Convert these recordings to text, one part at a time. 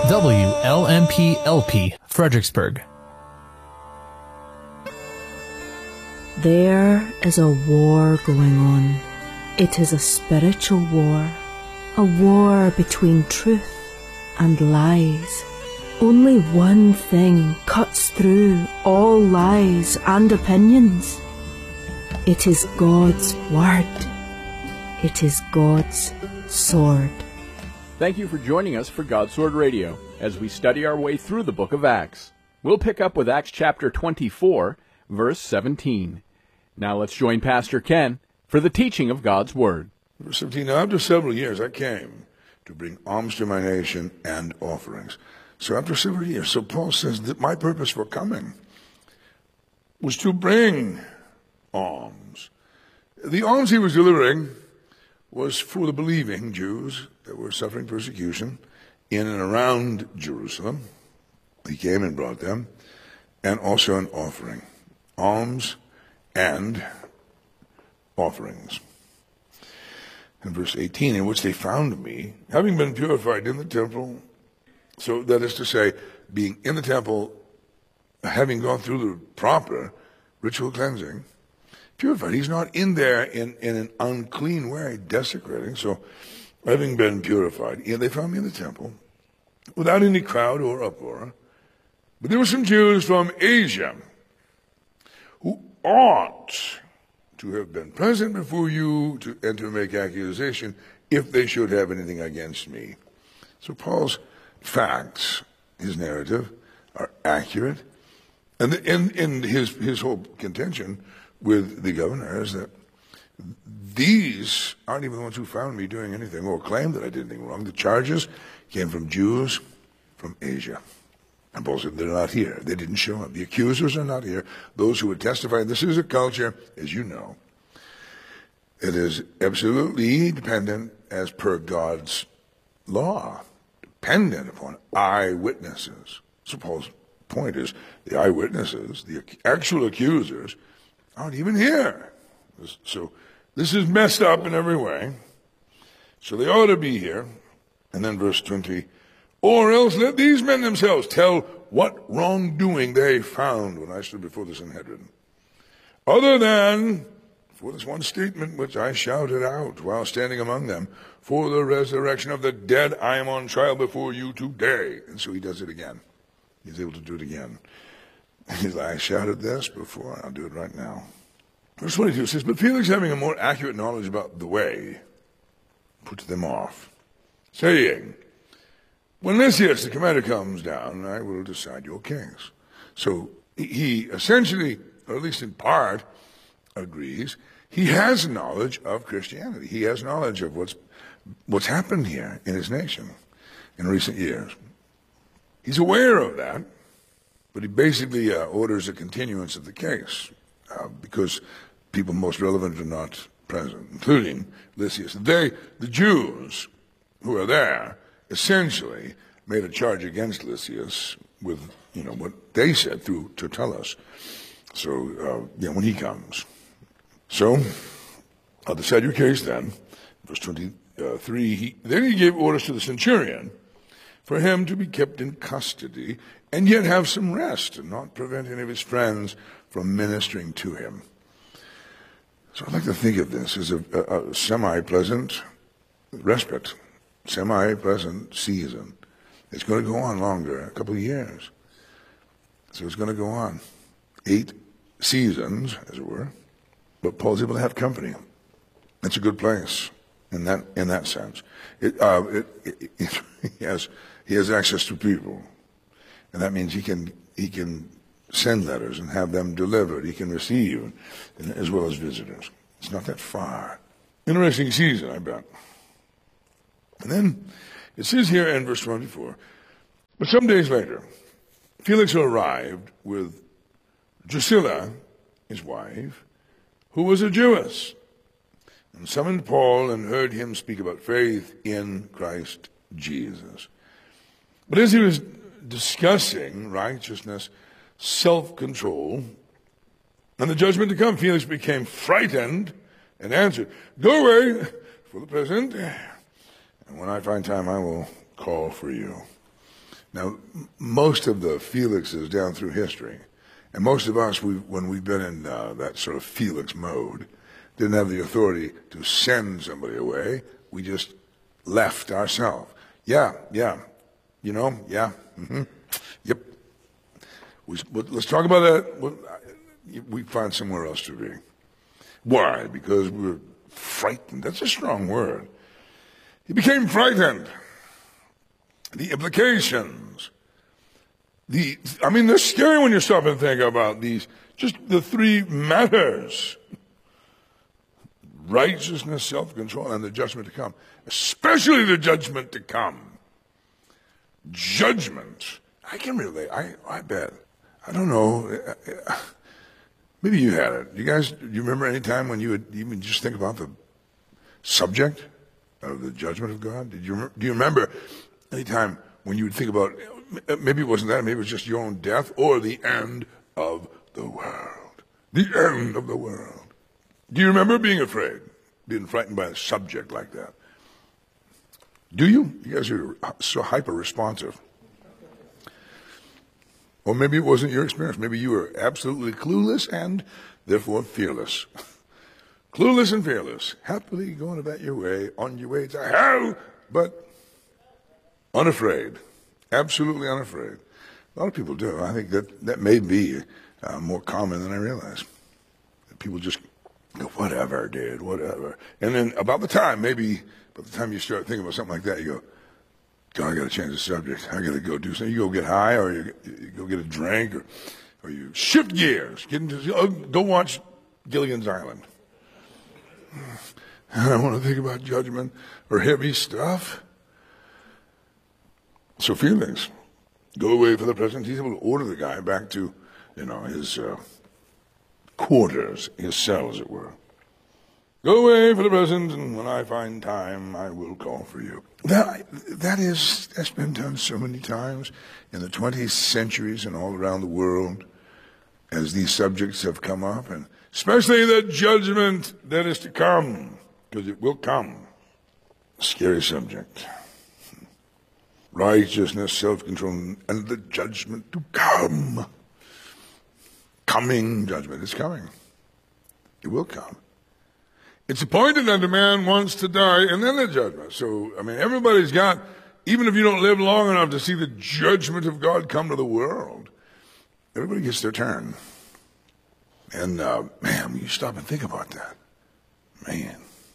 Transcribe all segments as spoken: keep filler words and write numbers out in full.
W L M P L P, Fredericksburg. There is a war going on. It is a spiritual war, a war between truth and lies. Only one thing cuts through all lies and opinions. It is God's Word. It is God's sword. Thank you for joining us for God's Sword Radio as we study our way through the book of Acts. We'll pick up with Acts chapter twenty-four, verse seventeen. Now let's join Pastor Ken for the teaching of God's Word. Verse seventeen, now after several years I came to bring alms to my nation and offerings. So after several years, so Paul says that my purpose for coming was to bring alms. The alms he was delivering was for the believing Jews that were suffering persecution in and around Jerusalem. He came and brought them, and also an offering, alms and offerings. In verse eighteen, in which they found me, having been purified in the temple, so that is to say, being in the temple, having gone through the proper ritual cleansing, purified. He's not in there in, in an unclean way, desecrating. So, having been purified, yeah, they found me in the temple, without any crowd or uproar. But there were some Jews from Asia who ought to have been present before you to, and to make accusation if they should have anything against me. So Paul's facts, his narrative, are accurate. And in, in his, his whole contention with the governor is that these aren't even the ones who found me doing anything or claimed that I did anything wrong. The charges came from Jews from Asia. And Paul said they're not here. They didn't show up. The accusers are not here. Those who would testify, this is a culture, as you know, it is absolutely dependent, as per God's law, dependent upon eyewitnesses. So Paul's point is the eyewitnesses, the actual accusers, aren't even here. So this is messed up in every way. So they ought to be here. And then verse twenty, or else let these men themselves tell what wrongdoing they found when I stood before the Sanhedrin, other than for this one statement which I shouted out while standing among them, for the resurrection of the dead I am on trial before you today. And so he does it again. He's able to do it again. He's like, I shouted this before, I'll do it right now. Verse twenty-two says, but Felix, having a more accurate knowledge about the way, put them off, saying, when Lysias, the commander, comes down, I will decide your case. So he essentially, or at least in part, agrees. He has knowledge of Christianity. He has knowledge of what's what's happened here in his nation in recent years. He's aware of that, but he basically uh, orders a continuance of the case uh, because people most relevant are not present, including Lysias. They, the Jews who are there, essentially made a charge against Lysias with, you know, what they said through Tertullus. So, uh, yeah, when he comes. So, I'll decide your case then. Verse twenty-three, he, then he gave orders to the centurion for him to be kept in custody and yet have some rest and not prevent any of his friends from ministering to him. So I'd like to think of this as a, a, a semi-pleasant respite, semi-pleasant season. It's going to go on longer, a couple of years. So it's going to go on. Eight seasons, as it were. But Paul's able to have company. That's a good place in that in that sense. It, uh, it, it, it, he has he has access to people, and that means he can he can send letters and have them delivered. He can receive, as well as visitors. It's not that far. Interesting season, I bet. And then it says here in verse twenty-four, but some days later, Felix arrived with Drusilla, his wife, who was a Jewess, and summoned Paul and heard him speak about faith in Christ Jesus. But as he was discussing righteousness, self-control, and the judgment to come, Felix became frightened and answered, go away for the present, and when I find time I will call for you. Now, m- most of the Felixes down through history, and most of us, we, when we've been in uh, that sort of Felix mode, didn't have the authority to send somebody away. We just left ourselves. Yeah, yeah, you know, yeah, mm-hmm, yep. We, let's talk about that. We find somewhere else to be. Why? Because we were frightened. That's a strong word. He became frightened. The implications. The, I mean, they're scary when you stop and think about these, just the three matters. Righteousness, self-control, and the judgment to come. Especially the judgment to come. Judgment. I can relate. I, I bet. I don't know. Maybe you had it. You guys, do you remember any time when you would even just think about the subject of the judgment of God? Did you, do you remember any time when you would think about, maybe it wasn't that, maybe it was just your own death or the end of the world? The end of the world. Do you remember being afraid, being frightened by a subject like that? Do you? You guys are so hyper-responsive. Or maybe it wasn't your experience. Maybe you were absolutely clueless and therefore fearless. Clueless and fearless. Happily going about your way, on your way to hell, but unafraid. Absolutely unafraid. A lot of people do. I think that, that may be uh, more common than I realize. People just go, whatever, dude, whatever. And then about the time, maybe by the time you start thinking about something like that, you go, God, I got to change the subject. I got to go do something. You go get high, or you, you go get a drink, or, or you shift gears. Get into, oh, go watch Gilligan's Island. I don't want to think about judgment or heavy stuff. So feelings. Go away for the present. He's able to order the guy back to, you know, his uh, quarters, his cell, as it were. Go away for the present, and when I find time, I will call for you. That, that is, that's been done so many times in the twentieth centuries and all around the world as these subjects have come up, and especially the judgment that is to come, because it will come. Scary subject. Righteousness, self-control, and the judgment to come. Coming judgment is coming. It will come. It's appointed that a man wants to die and then the judgment. So, I mean, everybody's got, even if you don't live long enough to see the judgment of God come to the world, everybody gets their turn. And, uh, man, when you stop and think about that, man.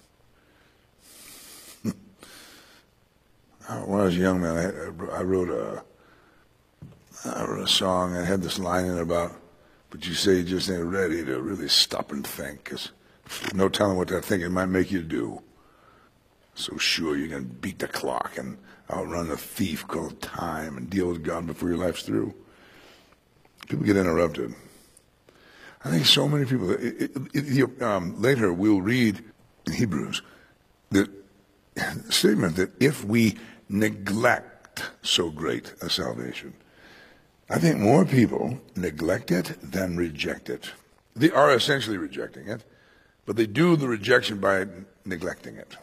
When I was a young man, I, I wrote a, I wrote a song and had this line in it about, but you say you just ain't ready to really stop and think, because no telling what that thinking might make you do. So sure you can beat the clock and outrun the thief called time and deal with God before your life's through. People get interrupted. I think so many people, it, it, it, um, later we'll read in Hebrews the statement that if we neglect so great a salvation, I think more people neglect it than reject it. They are essentially rejecting it, but they do the rejection by neglecting it.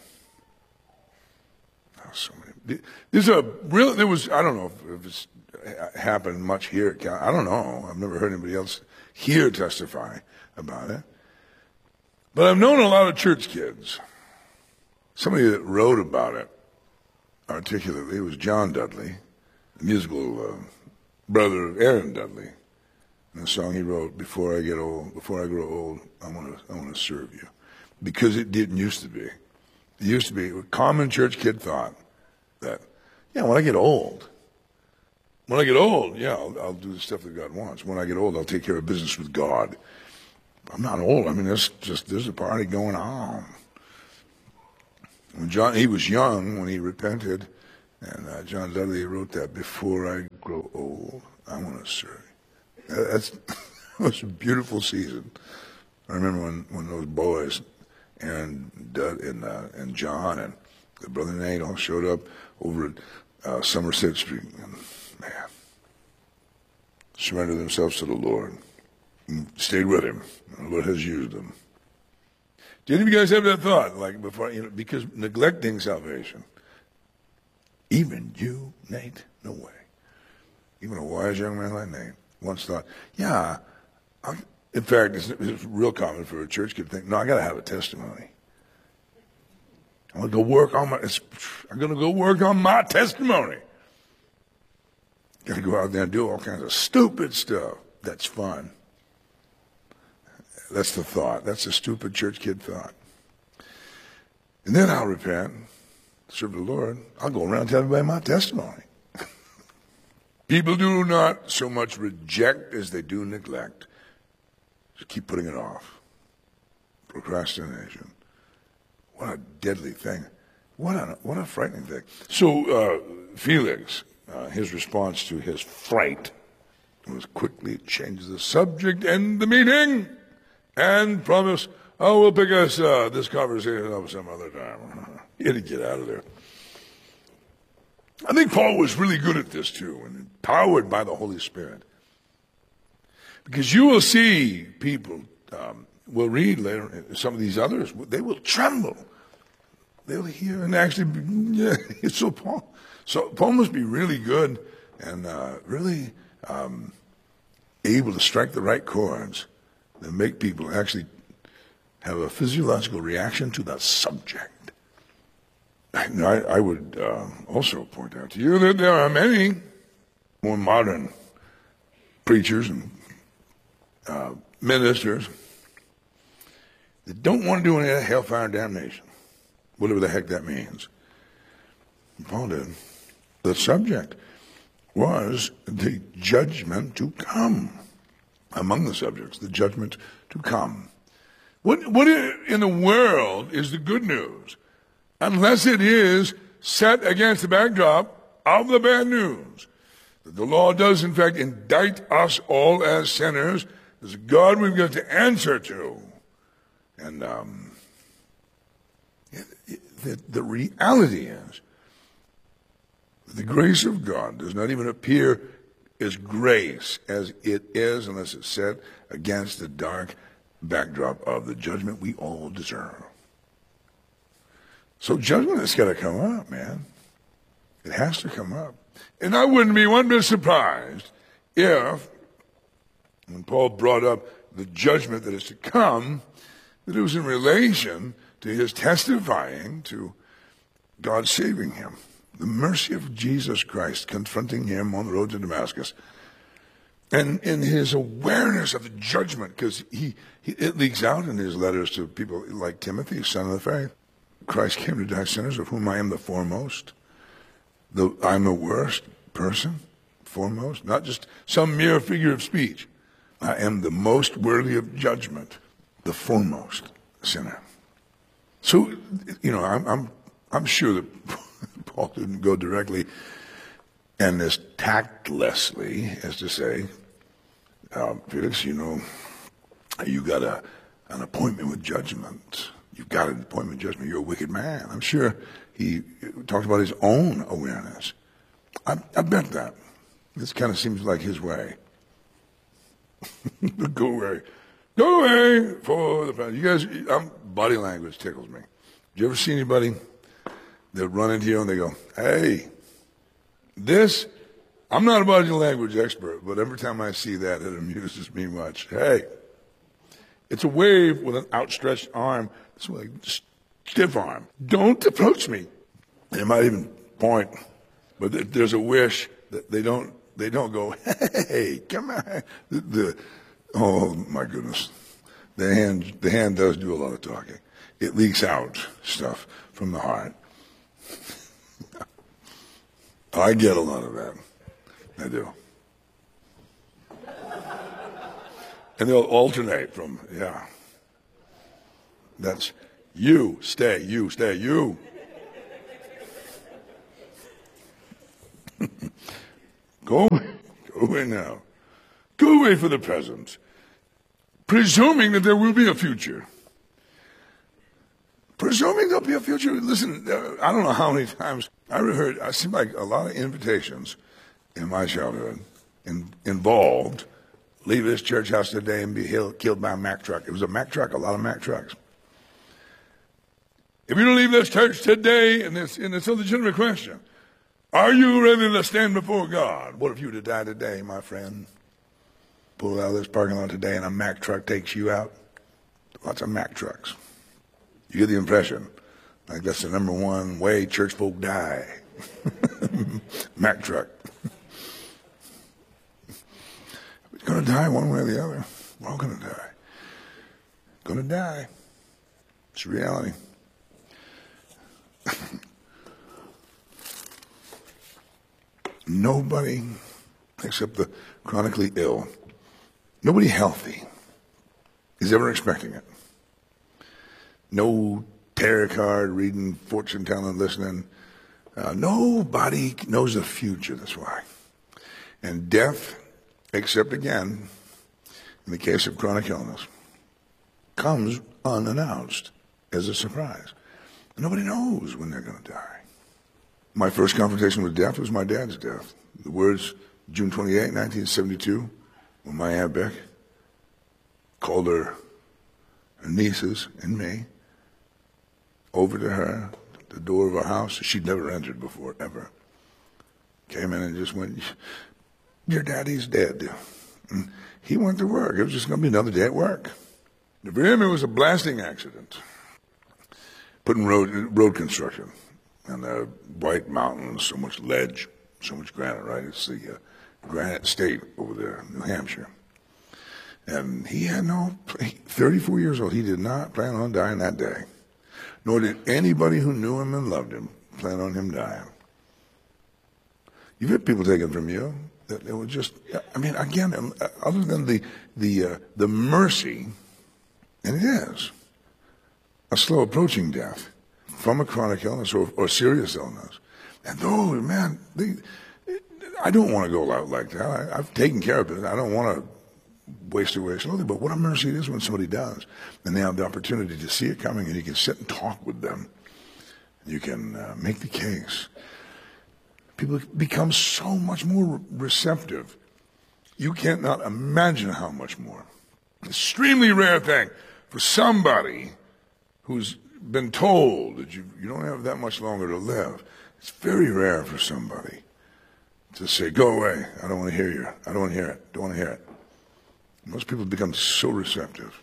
Oh, so many. There's a real, there was, I don't know if, if it's happened much here at Cal. I don't know. I've never heard anybody else here testify about it. But I've known a lot of church kids. Somebody that wrote about it articulately was John Dudley, the musical uh, brother of Aaron Dudley. And the song he wrote, "Before I get old, before I grow old, I want to, I want to serve you," because it didn't used to be. It used to be a common church kid thought that, yeah, when I get old, when I get old, yeah, I'll, I'll do the stuff that God wants. When I get old, I'll take care of business with God. I'm not old. I mean, there's just there's a party going on. When John, he was young when he repented, and uh, John Dudley wrote that, "Before I grow old, I want to serve." That's that was a beautiful season. I remember when, when those boys, Aaron, Dud, and uh, and John, and the brother Nate all showed up over at uh, Somerset Street, and man, surrendered themselves to the Lord, and stayed with Him. The Lord has used them. Do any of you guys have that thought? Like before, you know, because neglecting salvation, even you, Nate, no way. Even a wise young man like Nate once thought, yeah, I, in fact, it's, it's real common for a church kid to think, no, I got to have a testimony. I'm going to go work on my, it's, I'm going to go work on my testimony. Got to go out there and do all kinds of stupid stuff. That's fun. That's the thought. That's the stupid church kid thought. And then I'll repent, serve the Lord. I'll go around telling everybody my testimony. People do not so much reject as they do neglect. Just keep putting it off. Procrastination. What a deadly thing. What a, what a frightening thing. So uh, Felix, uh, his response to his fright was quickly change the subject, end the meeting, and promise, oh, we'll pick us uh, this conversation up some other time. He had to get out of there. I think Paul was really good at this too, and empowered by the Holy Spirit. Because you will see people, um, we'll read later, some of these others, they will tremble. They'll hear and actually, yeah, it's so Paul. So Paul must be really good and uh, really um, able to strike the right chords that make people actually have a physiological reaction to the subject. I, I would uh, also point out to you that there are many more modern preachers and uh, ministers that don't want to do any hellfire and damnation, whatever the heck that means. Paul did. The subject was the judgment to come. Among the subjects, the judgment to come. What, what in the world is the good news? Unless it is set against the backdrop of the bad news. That the law does, in fact, indict us all as sinners. There's a God we've got to answer to. And um, it, it, the, the reality is that the grace of God does not even appear as grace as it is unless it's set against the dark backdrop of the judgment we all deserve. So judgment has got to come up, man. It has to come up. And I wouldn't be one bit surprised if, when Paul brought up the judgment that is to come, that it was in relation to his testifying to God saving him. The mercy of Jesus Christ confronting him on the road to Damascus. And in his awareness of the judgment, because he, he it leaks out in his letters to people like Timothy, son of the faith. Christ came to die sinners, of whom I am the foremost. The, I'm the worst person, foremost. Not just some mere figure of speech. I am the most worthy of judgment, the foremost sinner. So, you know, I'm I'm, I'm sure that Paul didn't go directly and as tactlessly as to say, uh, Felix, you know, you got a an appointment with judgment. You've got an appointment with judgment. You're a wicked man. I'm sure he talked about his own awareness. I, I bet that. This kind of seems like his way. Go away. Go away for the past. You guys, um, body language tickles me. Do you ever see anybody that run into you and they go, hey, this, I'm not a body language expert, but every time I see that, it amuses me much. Hey, it's a wave with an outstretched arm. It's like stiff arm. Don't approach me. They might even point, but there's a wish that they don't. They don't go, hey, come on. The, the, oh my goodness, the hand. The hand does do a lot of talking. It leaks out stuff from the heart. I get a lot of that. I do. And they'll alternate from, yeah. That's you, stay, you, stay, you. Go away, go away now. Go away for the present, presuming that there will be a future. Presuming there'll be a future. Listen, uh, I don't know how many times I heard, I seem like a lot of invitations in my childhood in, involved, leave this church house today and be killed by a Mack truck. It was a Mack truck, a lot of Mack trucks. If you don't leave this church today, and it's, and it's a legitimate question, Are you ready to stand before God? What if you were to die today, my friend? Pull out of this parking lot today and a Mack truck takes you out? Lots of Mack trucks. You get the impression, like that's the number one way church folk die. Mack truck. We're going to die one way or the other. We're all going to die. Going to die. It's reality. Nobody, except the chronically ill, nobody healthy is ever expecting it. No tarot card reading, fortune telling, listening. Uh, nobody knows the future, that's why. And death, except again, in the case of chronic illness, comes unannounced as a surprise. Nobody knows when they're going to die. My first confrontation with death was my dad's death. The words, June twenty-eighth, nineteen seventy-two, when my Aunt Beck called her, her nieces and me over to her, the door of our house. She'd never entered before, ever. Came in and just went, your daddy's dead. And he went to work. It was just going to be another day at work. For him, it was a blasting accident. Putting road, road construction. And the White Mountains, so much ledge, so much granite, right? It's the uh, granite state over there in New Hampshire. And he had no, thirty-four years old, he did not plan on dying that day. Nor did anybody who knew him and loved him plan on him dying. You've had people taken from you that it was just, I mean, again, other than the, the, uh, the mercy, and it is, a slow approaching death from a chronic illness or, or serious illness. And those, man, they, I don't want to go out like that. I, I've taken care of it. I don't want to waste away slowly, but what a mercy it is when somebody does. And they have the opportunity to see it coming, and you can sit and talk with them. You can uh, make the case. People become so much more receptive. You cannot imagine how much more. Extremely rare thing for somebody who's been told that you, you don't have that much longer to live. It's very rare for somebody to say, go away, I don't want to hear you. I don't want to hear it. Don't want to hear it. Most people become so receptive.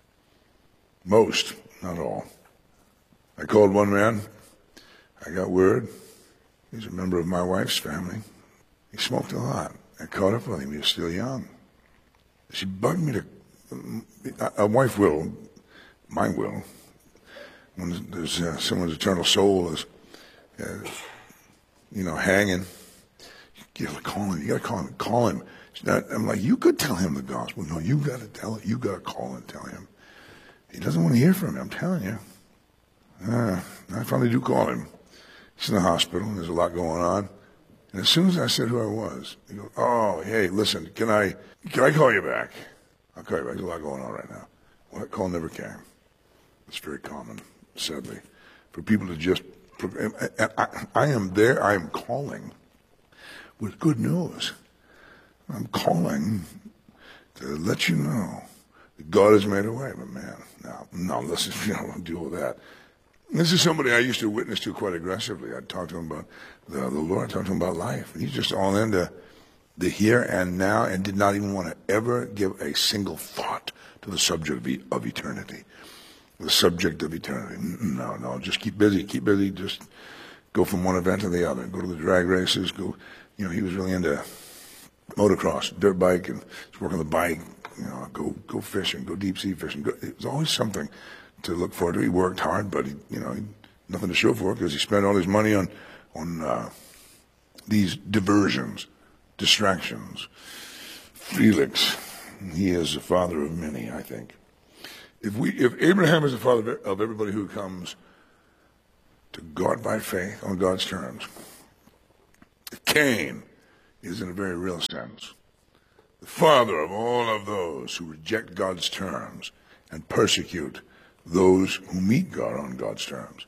Most, not all. I called one man. I got word. He's a member of my wife's family. He smoked a lot. I caught up with him. He was still young. She bugged me to, a wife will, mine will, when there's uh, someone's eternal soul is, uh, you know, hanging, you gotta call him. You gotta call him. Call him. Not, I'm like, you could tell him the gospel. No, you gotta tell it. You gotta call and tell him. He doesn't want to hear from me. I'm telling you. Uh, I finally do call him. He's in the hospital. And there's a lot going on. And as soon as I said who I was, he goes, "Oh, hey, listen, can I can I call you back? I'll call you back. There's a lot going on right now." Well, that call never came. It's very common, sadly, for people to just. I, I, I am there. I am calling with good news. I'm calling to let you know that God has made a way. But man, no, no, let's just, you know, deal with that. This is somebody I used to witness to quite aggressively. I'd talk to him about the, the Lord. I'd talk to him about life. And he's just all into the here and now and did not even want to ever give a single thought to the subject of, of eternity. The subject of eternity. No, no, just keep busy, keep busy. Just go from one event to the other. Go to the drag races. Go, you know, he was really into motocross, dirt bike, and just work on the bike. You know, go go fishing, go deep sea fishing. Go, it was always something to look forward to. He worked hard, but he, you know, he, nothing to show for it because he spent all his money on on uh, these diversions, distractions. Felix, he is the father of many, I think. If we, if Abraham is the father of everybody who comes to God by faith on God's terms, if Cain is in a very real sense the father of all of those who reject God's terms and persecute those who meet God on God's terms.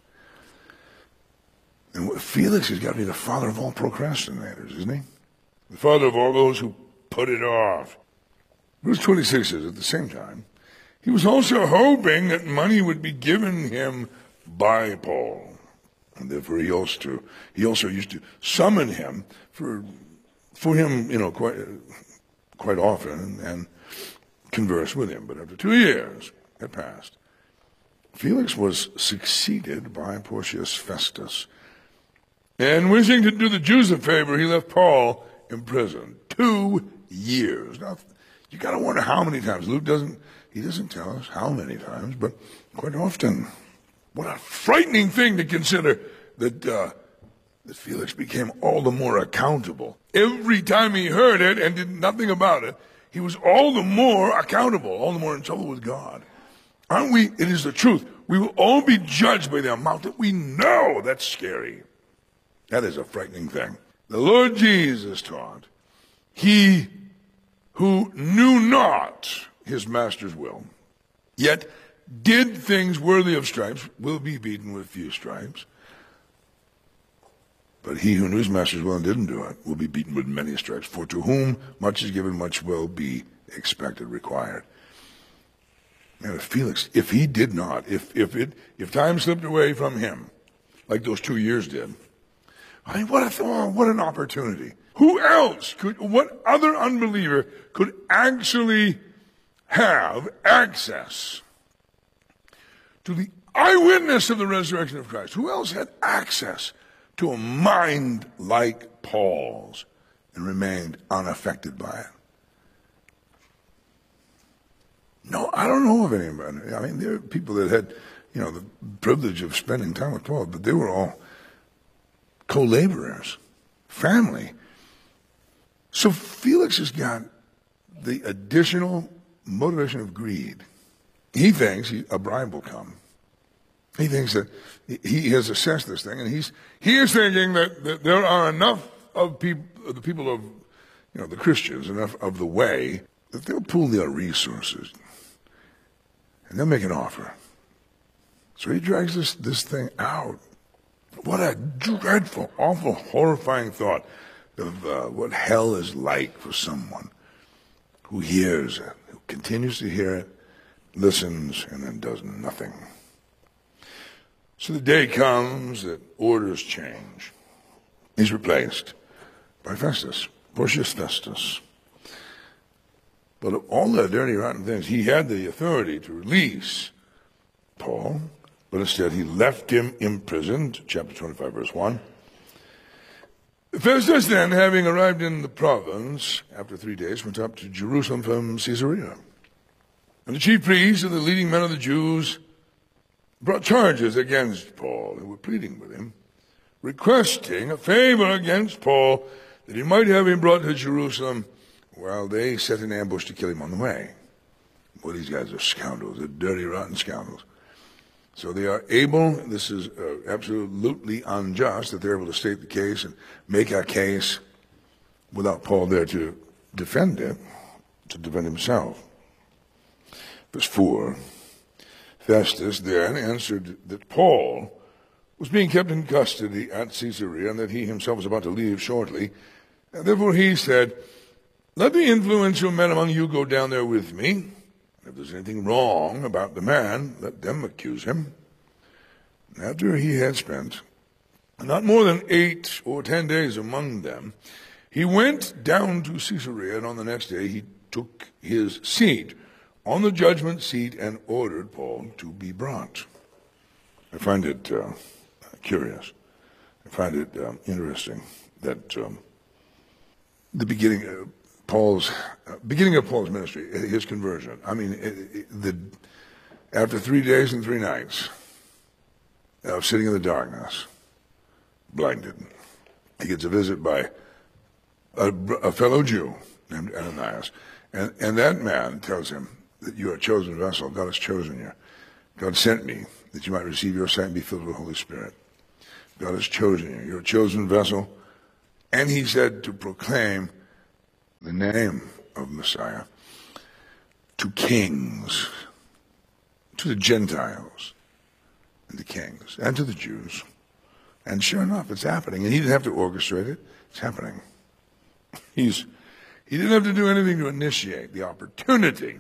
And Felix has got to be the father of all procrastinators, isn't he? The father of all those who put it off. Verse twenty-six says, at the same time, he was also hoping that money would be given him by Paul. And therefore he also, he also used to summon him for, for him, you know, quite, quite often and converse with him. But after two years had passed, Felix was succeeded by Porcius Festus. And wishing to do the Jews a favor, he left Paul in prison. Two years. Now, you got to wonder how many times. Luke doesn't, he doesn't tell us how many times, but quite often. What a frightening thing to consider that, uh, that Felix became all the more accountable. Every time he heard it and did nothing about it, he was all the more accountable, all the more in trouble with God. Aren't we? It is the truth. We will all be judged by the amount that we know. That's scary. That is a frightening thing. The Lord Jesus taught, he who knew not his master's will, yet did things worthy of stripes, will be beaten with few stripes. But he who knew his master's will and didn't do it will be beaten with many stripes. For to whom much is given, much will be expected, required. Man, if Felix, if he did not, if if it if time slipped away from him, like those two years did, I mean, what a oh, what an opportunity. Who else could? What other unbeliever could actually have access to the eyewitness of the resurrection of Christ? Who else had access to a mind like Paul's and remained unaffected by it? No, I don't know of anybody. I mean, there are people that had, you know, the privilege of spending time with Paul, but they were all co-laborers, family. So Felix has got the additional motivation of greed. He thinks he, a bribe will come. He thinks that he has assessed this thing, and he's he is thinking that, that there are enough of people, the people of, you know, the Christians, enough of the way that they'll pool their resources and they'll make an offer. So he drags this this thing out. What a dreadful, awful, horrifying thought of uh, what hell is like for someone who hears it, who continues to hear it, listens, and then does nothing. So the day comes that orders change. He's replaced by Festus, Porcius Festus. But of all the dirty, rotten things, he had the authority to release Paul, but instead he left him imprisoned, chapter twenty-five, verse one. Festus then, having arrived in the province, after three days, went up to Jerusalem from Caesarea. And the chief priests and the leading men of the Jews brought charges against Paul and were pleading with him, requesting a favor against Paul that he might have him brought to Jerusalem while they set an ambush to kill him on the way. Well, these guys are scoundrels. They're dirty, rotten scoundrels. So they are able, this is uh, absolutely unjust, that they're able to state the case and make a case without Paul there to defend it, to defend himself. Verse four, Festus then answered that Paul was being kept in custody at Caesarea and that he himself was about to leave shortly. And therefore he said, let the influential men among you go down there with me. If there's anything wrong about the man, let them accuse him. And after he had spent not more than eight or ten days among them, he went down to Caesarea, and on the next day he took his seat on the judgment seat and ordered Paul to be brought. I find it uh, curious. I find it um, interesting that um, the beginning of Paul's uh, beginning of Paul's ministry, his conversion. I mean, it, it, the after three days and three nights of sitting in the darkness, blinded, he gets a visit by a, a fellow Jew named Ananias, and and that man tells him that you are a chosen vessel. God has chosen you. God sent me that you might receive your sight and be filled with the Holy Spirit. God has chosen you. You're a chosen vessel, and he said to proclaim the name of Messiah to kings, to the Gentiles, and the kings, and to the Jews. And sure enough, it's happening. And he didn't have to orchestrate it. It's happening. He's, he didn't have to do anything to initiate the opportunity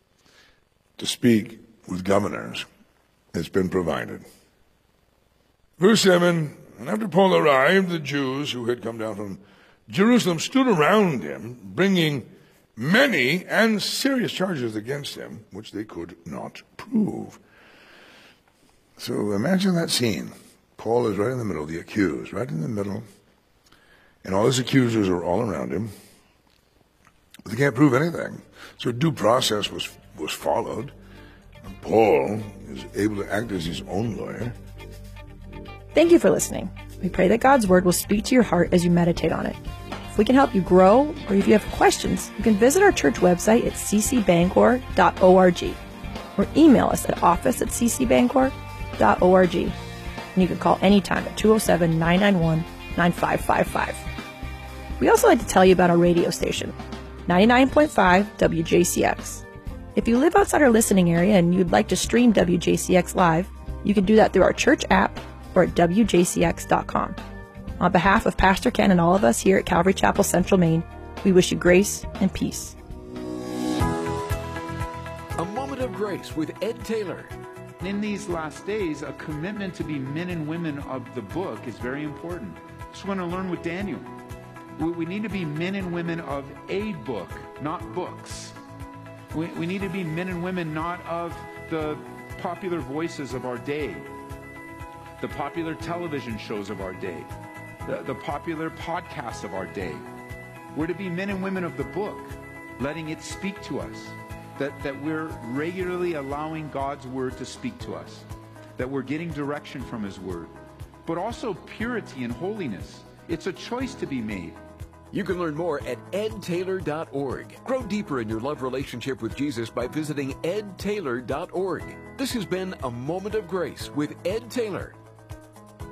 to speak with governors. It's been provided. Verse seven, and after Paul arrived, the Jews who had come down from Jerusalem stood around him, bringing many and serious charges against him, which they could not prove. So imagine that scene. Paul is right in the middle, the accused, right in the middle, and all his accusers are all around him. They can't prove anything. So due process was, was followed. And Paul is able to act as his own lawyer. Thank you for listening. We pray that God's Word will speak to your heart as you meditate on it. If we can help you grow, or if you have questions, you can visit our church website at c c bangor dot org or email us at office at c c bangor dot org. And you can call anytime at two oh seven, nine nine one, nine five five five. We also like to tell you about our radio station, ninety-nine point five W J C X. If you live outside our listening area and you'd like to stream W J C X live, you can do that through our church app or at w j c x dot com. On behalf of Pastor Ken and all of us here at Calvary Chapel Central Maine, we wish you grace and peace. A Moment of Grace with Ed Taylor. In these last days, a commitment to be men and women of the book is very important. Just want to learn with Daniel. We, we need to be men and women of a book, not books. We, we need to be men and women not of the popular voices of our day, the popular television shows of our day, the, the popular podcasts of our day. We're to be men and women of the book, letting it speak to us, that, that we're regularly allowing God's Word to speak to us, that we're getting direction from His Word, but also purity and holiness. It's a choice to be made. You can learn more at ed taylor dot org. Grow deeper in your love relationship with Jesus by visiting ed taylor dot org. This has been A Moment of Grace with Ed Taylor.